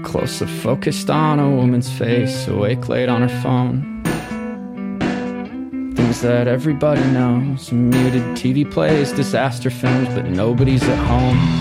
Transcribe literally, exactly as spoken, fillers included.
Close-up focused on a woman's face, awake late on her phone. Things that everybody knows. Muted T V plays, disaster films, but nobody's at home.